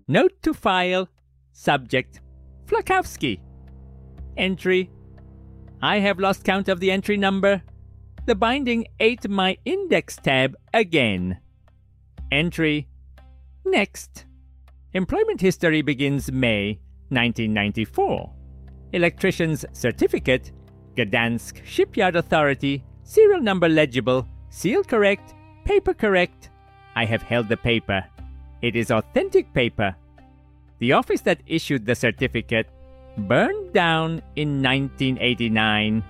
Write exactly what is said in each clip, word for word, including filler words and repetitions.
Note to file. Subject: Flakowski. Entry: I have lost count of the entry number. The binding ate my index tab again. Entry: Next. Employment history begins May nineteen ninety-four. Electrician's certificate, Gdansk Shipyard Authority, serial number legible, seal correct, paper correct. I have held the paper. It is authentic paper. The office that issued the certificate burned down in nineteen eighty-nine.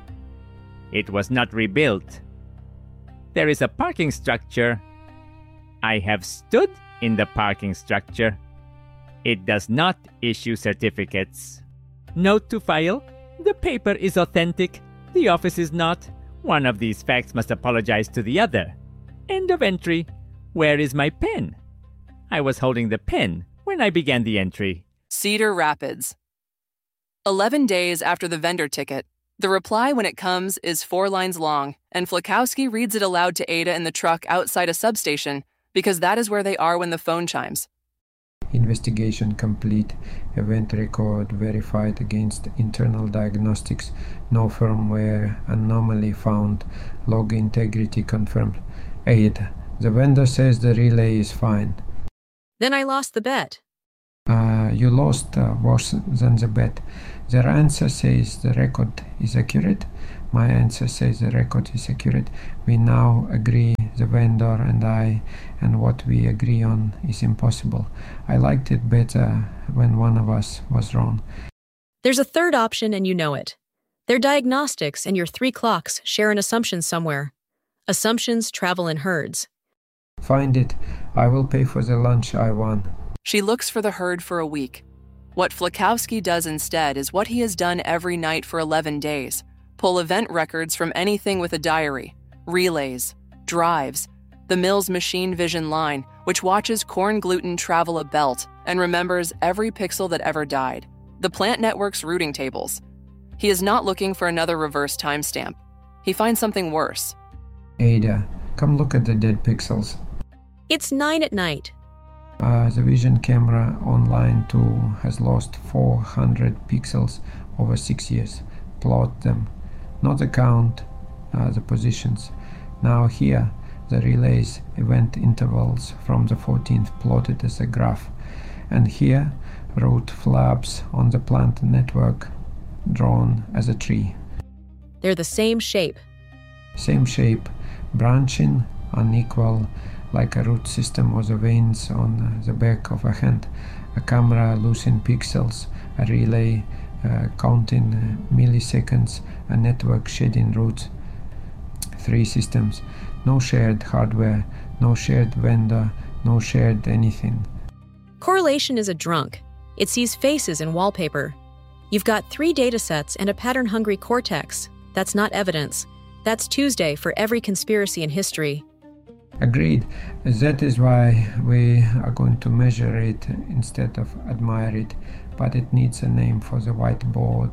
It was not rebuilt. There is a parking structure. I have stood in the parking structure. It does not issue certificates. Note to file: the paper is authentic. The office is not. One of these facts must apologize to the other. End of entry. Where is my pen? I was holding the pen when I began the entry. Cedar Rapids. Eleven days after the vendor ticket, the reply when it comes is four lines long, and Flakowski reads it aloud to Ada in the truck outside a substation because that is where they are when the phone chimes. Investigation complete. Event record verified against internal diagnostics. No firmware anomaly found. Log integrity confirmed. Ada: the vendor says the relay is fine. Then I lost the bet. Uh, you lost uh, worse than the bet. Their answer says the record is accurate. My answer says the record is accurate. We now agree, the vendor and I, and what we agree on is impossible. I liked it better when one of us was wrong. There's a third option and you know it. Their diagnostics and your three clocks share an assumption somewhere. Assumptions travel in herds. Find it. I will pay for the lunch I won. She looks for the herd for a week. What Flakowski does instead is what he has done every night for eleven days. Pull event records from anything with a diary, relays, drives, the mill's machine vision line, which watches corn gluten travel a belt and remembers every pixel that ever died, the plant network's routing tables. He is not looking for another reverse timestamp. He finds something worse. Ada, come look at the dead pixels. It's nine at night. Uh, the vision camera on line two has lost four hundred pixels over six years. Plot them. Not the count, uh, the positions. Now here, the relays event intervals from the fourteenth plotted as a graph. And here, route flaps on the plant network drawn as a tree. They're the same shape. Same shape, branching, unequal, like a root system or the veins on the back of a hand. A camera losing pixels, a relay uh, counting uh, milliseconds, a network shedding roots. Three systems. No shared hardware, no shared vendor, no shared anything. Correlation is a drunk. It sees faces in wallpaper. You've got three datasets and a pattern-hungry cortex. That's not evidence. That's Tuesday for every conspiracy in history. Agreed. That is why we are going to measure it instead of admire it, but it needs a name for the whiteboard.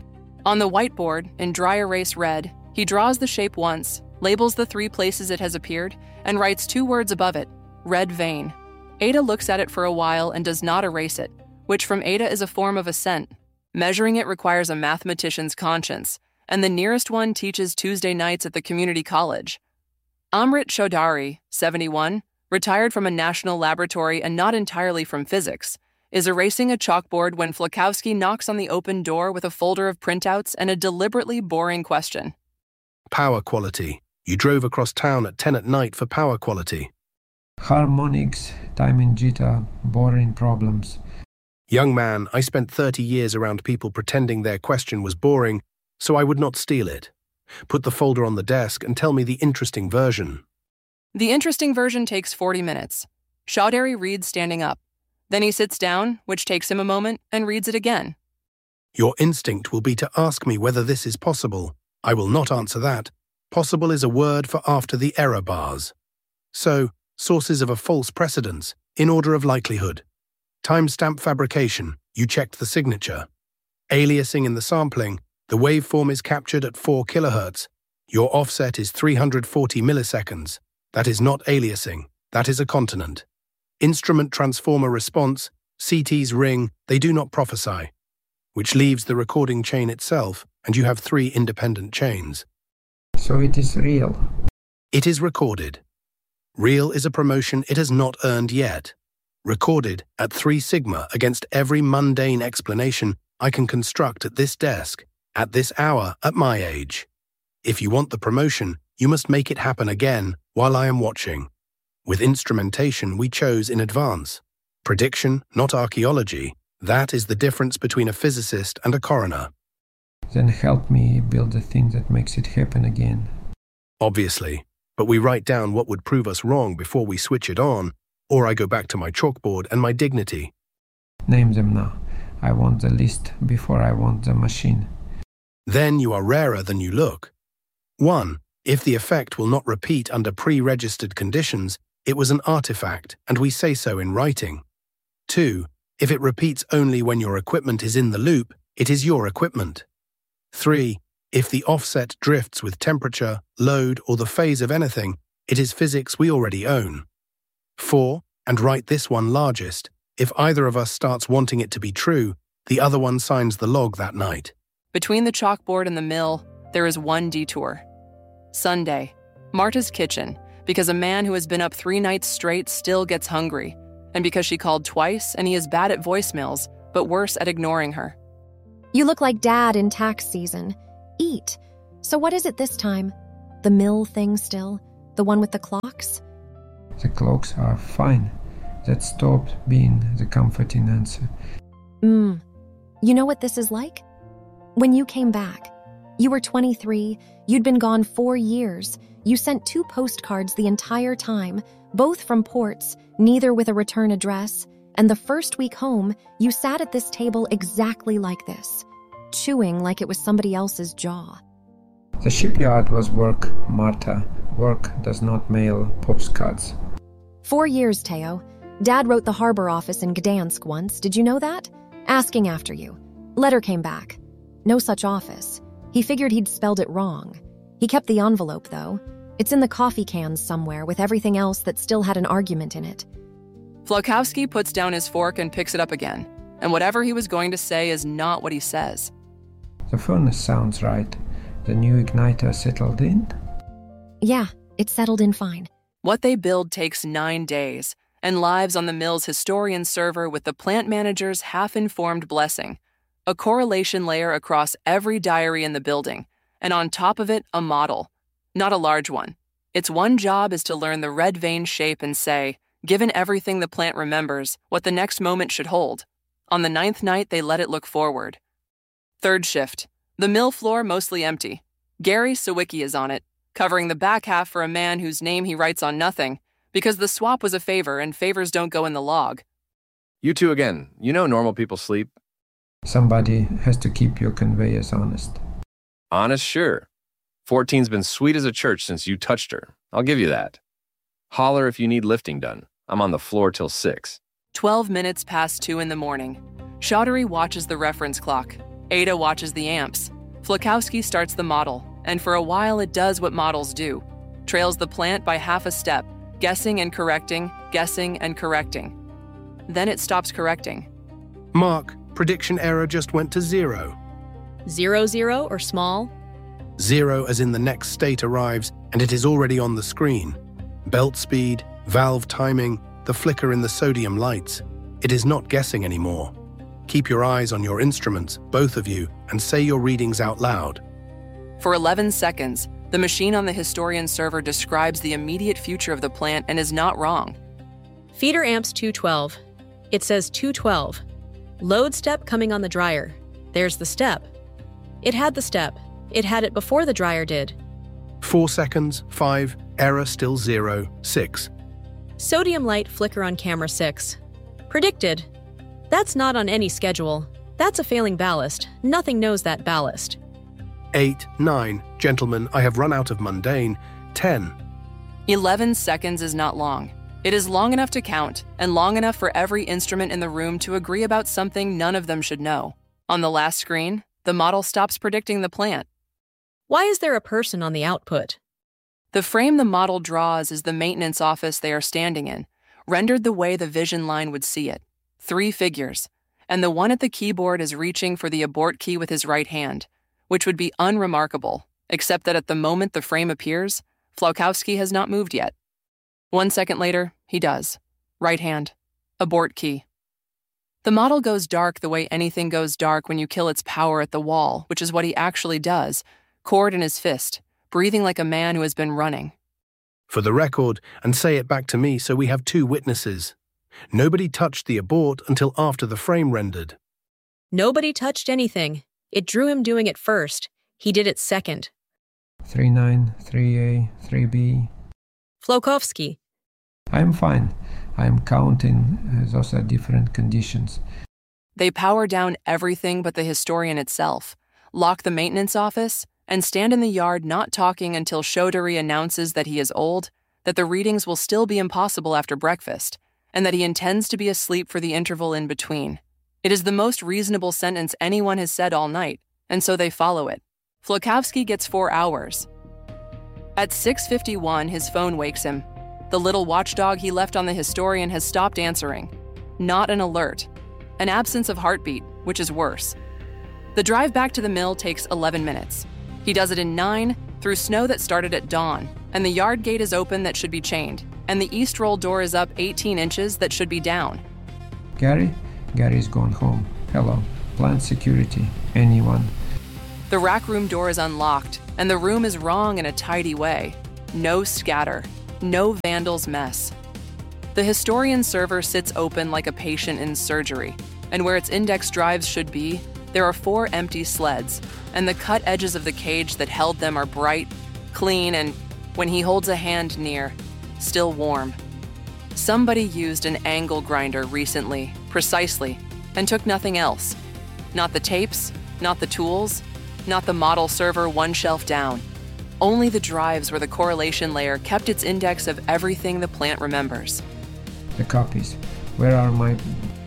On the whiteboard, in dry erase red, he draws the shape once, labels the three places it has appeared, and writes two words above it, red vein. Ada looks at it for a while and does not erase it, which from Ada is a form of assent. Measuring it requires a mathematician's conscience, and the nearest one teaches Tuesday nights at the community college. Amrit Chaudhary, seventy-one, retired from a national laboratory and not entirely from physics, is erasing a chalkboard when Flakowski knocks on the open door with a folder of printouts and a deliberately boring question. Power quality. You drove across town at ten at night for power quality. Harmonics, timing jitter, boring problems. Young man, I spent thirty years around people pretending their question was boring, so I would not steal it. Put the folder on the desk and tell me the interesting version. The interesting version takes forty minutes. Chaudhary reads standing up. Then he sits down, which takes him a moment, and reads it again. Your instinct will be to ask me whether this is possible. I will not answer that. Possible is a word for after the error bars. So, sources of a false precedence, in order of likelihood. Timestamp fabrication, you checked the signature. Aliasing in the sampling, the waveform is captured at four kilohertz. Your offset is three hundred forty milliseconds. That is not aliasing, that is a continent. Instrument transformer response, C Ts ring, they do not prophesy, which leaves the recording chain itself, and you have three independent chains. So it is real. It is recorded. Real is a promotion it has not earned yet. Recorded at three sigma against every mundane explanation I can construct at this desk, at this hour, at my age. If you want the promotion, you must make it happen again while I am watching. With instrumentation we chose in advance. Prediction, not archaeology. That is the difference between a physicist and a coroner. Then help me build the thing that makes it happen again. Obviously, but we write down what would prove us wrong before we switch it on, or I go back to my chalkboard and my dignity. Name them now. I want the list before I want the machine. Then you are rarer than you look. one. If the effect will not repeat under pre-registered conditions, it was an artifact, and we say so in writing. two. If it repeats only when your equipment is in the loop, it is your equipment. three. If the offset drifts with temperature, load, or the phase of anything, it is physics we already own. four. And write this one largest. If either of us starts wanting it to be true, the other one signs the log that night. Between the chalkboard and the mill, there is one detour. Sunday, Marta's kitchen, because a man who has been up three nights straight still gets hungry, and because she called twice and he is bad at voicemails, but worse at ignoring her. You look like Dad in tax season. Eat. So what is it this time? The mill thing still? The one with the clocks? The clocks are fine. That stopped being the comforting answer. Mmm. You know what this is like? When you came back, you were twenty-three, you'd been gone four years. You sent two postcards the entire time, both from ports, neither with a return address, and the first week home, you sat at this table exactly like this, chewing like it was somebody else's jaw. The shipyard was work, Marta. Work does not mail postcards. Four years, Teo. Dad wrote the harbor office in Gdansk once, did you know that? Asking after you. Letter came back. No such office. He figured he'd spelled it wrong. He kept the envelope, though. It's in the coffee cans somewhere with everything else that still had an argument in it. Flakowski puts down his fork and picks it up again, and whatever he was going to say is not what he says. The furnace sounds right. The new igniter settled in? Yeah, it settled in fine. What they build takes nine days, and lives on the mill's historian server with the plant manager's half-informed blessing, a correlation layer across every diary in the building, and on top of it, a model. Not a large one. Its one job is to learn the red vein shape and say, given everything the plant remembers, what the next moment should hold. On the ninth night, they let it look forward. Third shift. The mill floor mostly empty. Gary Sawicki is on it, covering the back half for a man whose name he writes on nothing, because the swap was a favor and favors don't go in the log. You two again. You know normal people sleep. Somebody has to keep your conveyors honest. Honest, sure. fourteen's been sweet as a church since you touched her. I'll give you that. Holler if you need lifting done. I'm on the floor till six. Twelve minutes past two in the morning. Chaudhary watches the reference clock. Ada watches the amps. Flakowski starts the model, and for a while it does what models do. Trails the plant by half a step, guessing and correcting, guessing and correcting. Then it stops correcting. Mark, prediction error just went to zero. Zero zero or small? Zero as in the next state arrives and it is already on the screen. Belt speed, valve timing, the flicker in the sodium lights. It is not guessing anymore. Keep your eyes on your instruments, both of you, and say your readings out loud. For eleven seconds, the machine on the historian server describes the immediate future of the plant and is not wrong. Feeder amps two twelve. It says two twelve. Load step coming on the dryer. There's the step. It had the step. It had it before the dryer did. Four seconds, five, error still zero, six. Sodium light flicker on camera six. Predicted. That's not on any schedule. That's a failing ballast. Nothing knows that ballast. Eight, nine, gentlemen, I have run out of mundane. Ten. Eleven seconds is not long. It is long enough to count, and long enough for every instrument in the room to agree about something none of them should know. On the last screen, the model stops predicting the plant. Why is there a person on the output? The frame the model draws is the maintenance office they are standing in, rendered the way the vision line would see it. Three figures, and the one at the keyboard is reaching for the abort key with his right hand, which would be unremarkable, except that at the moment the frame appears, Flakowski has not moved yet. One second later, he does. Right hand. Abort key. The model goes dark the way anything goes dark when you kill its power at the wall, which is what he actually does, cord in his fist, breathing like a man who has been running. For the record, and say it back to me so we have two witnesses. Nobody touched the abort until after the frame rendered. Nobody touched anything. It drew him doing it first. He did it second. three nine, three A, three B. Flakowski. I'm fine. I'm counting. Uh, those are different conditions. They power down everything but the historian itself, lock the maintenance office, and stand in the yard not talking until Chaudhary announces that he is old, that the readings will still be impossible after breakfast, and that he intends to be asleep for the interval in between. It is the most reasonable sentence anyone has said all night, and so they follow it. Flakowski gets four hours. At six fifty-one, his phone wakes him. The little watchdog he left on the historian has stopped answering. Not an alert. An absence of heartbeat, which is worse. The drive back to the mill takes eleven minutes. He does it in nine, through snow that started at dawn, and the yard gate is open that should be chained, and the east roll door is up eighteen inches that should be down. Gary? Gary's gone home. Hello. Plant security. Anyone? The rack room door is unlocked, and the room is wrong in a tidy way. No scatter. No vandals mess. The historian server sits open like a patient in surgery, and where its index drives should be, there are four empty sleds, and the cut edges of the cage that held them are bright, clean, and, when he holds a hand near, still warm. Somebody used an angle grinder recently, precisely, and took nothing else. Not the tapes, not the tools, not the model server one shelf down. Only the drives where the correlation layer kept its index of everything the plant remembers. The copies. Where are my...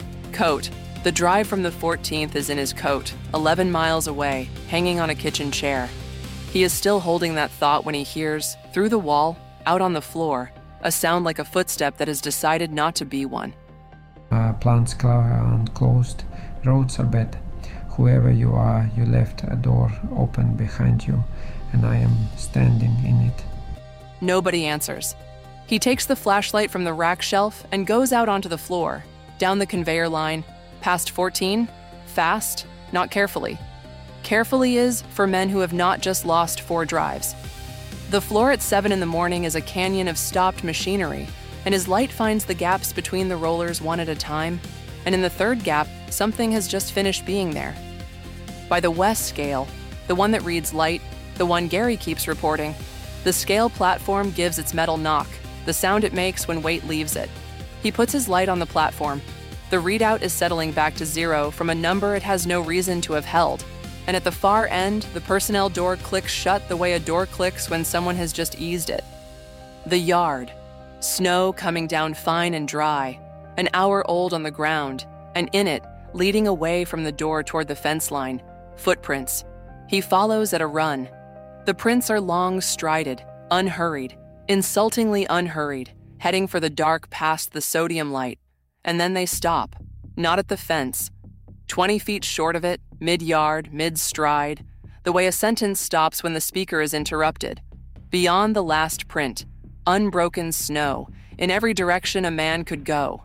Coat. The drive from the fourteenth is in his coat, eleven miles away, hanging on a kitchen chair. He is still holding that thought when he hears, through the wall, out on the floor, a sound like a footstep that has decided not to be one. Uh, plants are unclosed. Roads are bad. Whoever you are, you left a door open behind you, and I am standing in it. Nobody answers. He takes the flashlight from the rack shelf and goes out onto the floor, down the conveyor line, past fourteen, fast, not carefully. Carefully is for men who have not just lost four drives. The floor at seven in the morning is a canyon of stopped machinery, and his light finds the gaps between the rollers one at a time, and in the third gap, something has just finished being there. By the west scale, the one that reads light, the one Gary keeps reporting, the scale platform gives its metal knock, the sound it makes when weight leaves it. He puts his light on the platform. The readout is settling back to zero from a number it has no reason to have held, and at the far end, the personnel door clicks shut the way a door clicks when someone has just eased it. The yard. Snow coming down fine and dry, an hour old on the ground, and in it, leading away from the door toward the fence line, footprints. He follows at a run. The prints are long strided, unhurried, insultingly unhurried, heading for the dark past the sodium light, and then they stop, not at the fence. Twenty feet short of it, mid-yard, mid-stride, the way a sentence stops when the speaker is interrupted. Beyond the last print, unbroken snow, in every direction a man could go.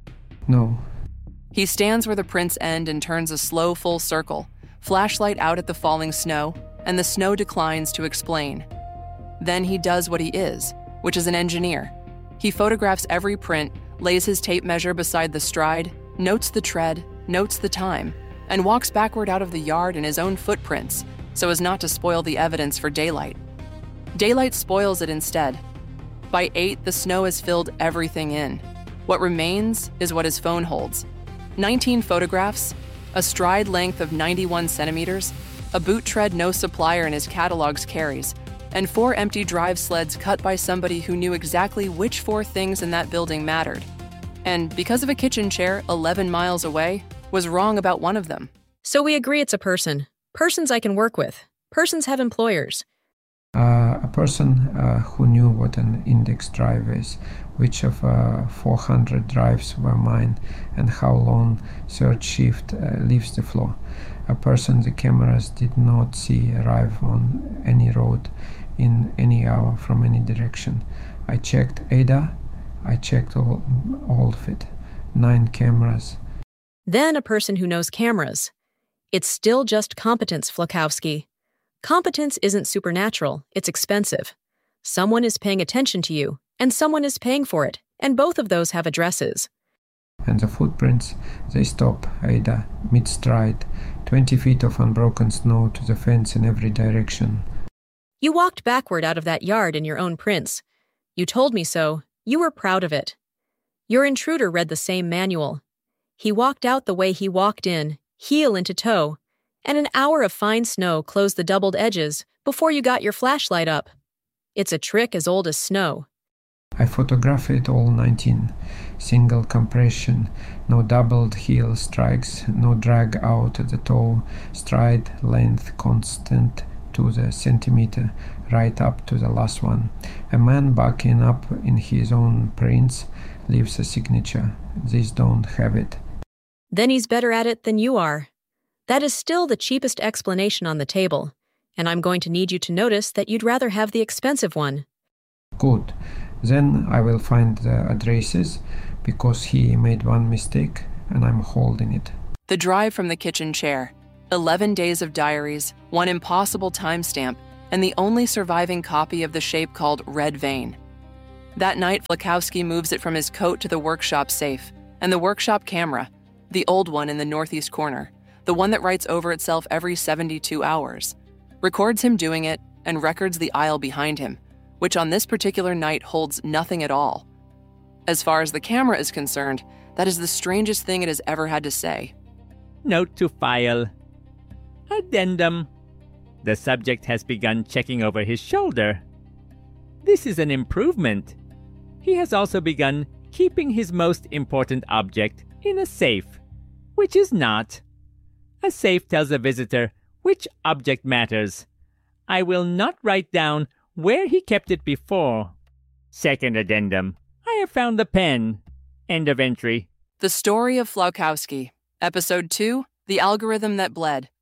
No. He stands where the prints end and turns a slow full circle, flashlight out at the falling snow, and the snow declines to explain. Then he does what he is, which is an engineer. He photographs every print, lays his tape measure beside the stride, notes the tread, notes the time, and walks backward out of the yard in his own footprints so as not to spoil the evidence for daylight. Daylight spoils it instead. By eight, the snow has filled everything in. What remains is what his phone holds. nineteen photographs, a stride length of ninety-one centimeters, a boot tread no supplier in his catalogs carries, and four empty drive sleds cut by somebody who knew exactly which four things in that building mattered. And because of a kitchen chair eleven miles away, was wrong about one of them. So we agree it's a person. Persons I can work with. Persons have employers. Uh, a person uh, who knew what an index drive is, which of uh, four hundred drives were mine, and how long third shift uh, leaves the floor. A person the cameras did not see arrive on any road in any hour from any direction. I checked A D A, I checked all, all of it. Nine cameras. Then a person who knows cameras. It's still just competence, Flakowski. Competence isn't supernatural, it's expensive. Someone is paying attention to you, and someone is paying for it, and both of those have addresses. And the footprints, they stop, Ada, mid-stride, twenty feet of unbroken snow to the fence in every direction. You walked backward out of that yard in your own prints. You told me so. You were proud of it. Your intruder read the same manual. He walked out the way he walked in, heel into toe, and an hour of fine snow closed the doubled edges before you got your flashlight up. It's a trick as old as snow. I photographed all nineteen. Single compression, no doubled heel strikes, no drag out at the toe, stride length constant to the centimeter, right up to the last one. A man backing up in his own prints leaves a signature. These don't have it. Then he's better at it than you are. That is still the cheapest explanation on the table, and I'm going to need you to notice that you'd rather have the expensive one. Good. Then I will find the addresses, because he made one mistake, and I'm holding it. The drive from the kitchen chair. Eleven days of diaries, one impossible timestamp, and the only surviving copy of the shape called Red Vein. That night, Flakowski moves it from his coat to the workshop safe, and the workshop camera, the old one in the northeast corner, the one that writes over itself every seventy-two hours, records him doing it and records the aisle behind him, which on this particular night holds nothing at all. As far as the camera is concerned, that is the strangest thing it has ever had to say. Note to file. Addendum. The subject has begun checking over his shoulder. This is an improvement. He has also begun keeping his most important object in a safe, which is not. A safe tells a visitor which object matters. I will not write down where he kept it before. Second addendum. I have found the pen. End of entry. The Story of Flakowski. Episode two, The Algorithm That Bled.